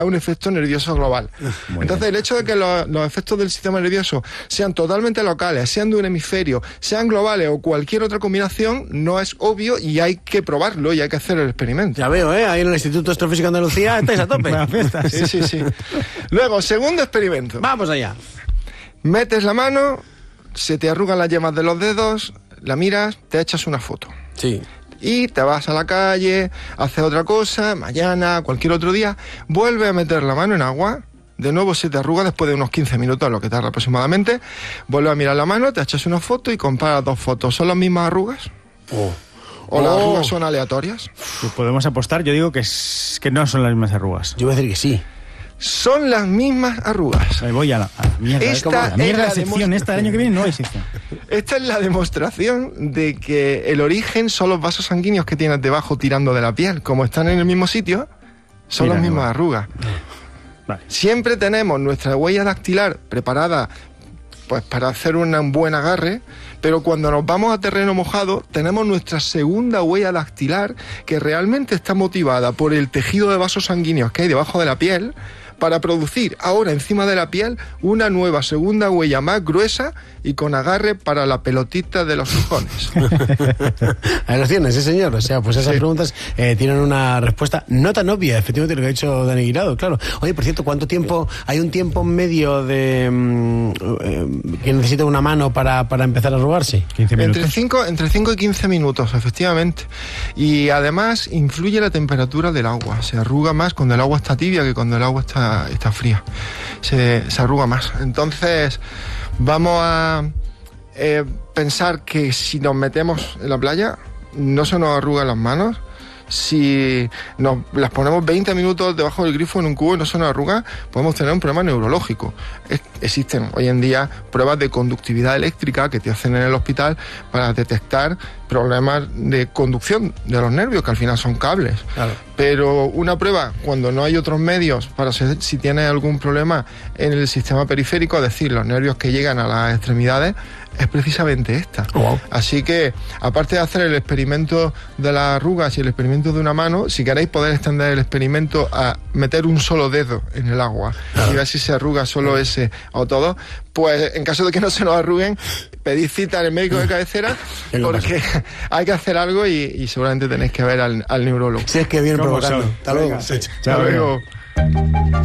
un efecto nervioso global. Entonces, el hecho de que los efectos del sistema nervioso sean totalmente locales, sean de un hemisferio, sean globales o cualquier otra combinación, no es obvio y hay que probarlo y hay que hacer el experimento. Ya veo, ahí en el Instituto Astrofísico de Andalucía estáis a tope. Sí. Luego, segundo experimento. Vamos allá. Metes la mano, se te arrugan las yemas de los dedos, la miras, te echas una foto. Sí. Y te vas a la calle, haces otra cosa, mañana, cualquier otro día, vuelves a meter la mano en agua, de nuevo se te arruga después de unos 15 minutos, lo que tarda aproximadamente, vuelves a mirar la mano, te echas una foto y comparas dos fotos. ¿Son las mismas arrugas? ¿O las arrugas son aleatorias? Pues podemos apostar, yo digo que no son las mismas arrugas. Yo voy a decir que sí. Son las mismas arrugas. Ahí voy a la mierda. Esta la mierda es de sección, esta el año que viene no hay sección. Esta es la demostración de que el origen son los vasos sanguíneos que tienes debajo tirando de la piel. Como están en el mismo sitio, son las mismas arrugas. Vale. Siempre tenemos nuestra huella dactilar preparada pues para hacer un buen agarre, pero cuando nos vamos a terreno mojado tenemos nuestra segunda huella dactilar que realmente está motivada por el tejido de vasos sanguíneos que hay debajo de la piel para producir ahora encima de la piel una nueva segunda huella más gruesa y con agarre para la pelotita de los cojones. Ahí lo tienes, sí señor. O sea, pues esas preguntas tienen una respuesta no tan obvia, efectivamente, lo que ha dicho Dani Guirado, claro. Oye, por cierto, ¿cuánto tiempo, hay un tiempo medio de que necesita una mano para empezar a arrugarse? 15 minutos. Entre 5 y 15 minutos, efectivamente. Y además influye la temperatura del agua. Se arruga más cuando el agua está tibia que cuando el agua está fría. Se arruga más. Entonces, vamos a pensar que si nos metemos en la playa, no se nos arrugan las manos. Si nos las ponemos 20 minutos debajo del grifo en un cubo y no se nos arruga, podemos tener un problema neurológico. Existen hoy en día pruebas de conductividad eléctrica que te hacen en el hospital para detectar problemas de conducción de los nervios, que al final son cables. Claro. Pero una prueba, cuando no hay otros medios para saber si tienes algún problema en el sistema periférico, es decir, los nervios que llegan a las extremidades, es precisamente esta. Wow. Así que, aparte de hacer el experimento de las arrugas y el experimento de una mano, si queréis poder extender el experimento a meter un solo dedo en el agua y ver si se arruga solo ese o todo, pues en caso de que no se nos arruguen, pedid cita al médico de cabecera porque hay que hacer algo y seguramente tenéis que ver al neurólogo. Si es que viene provocando. Hasta luego. Hasta luego.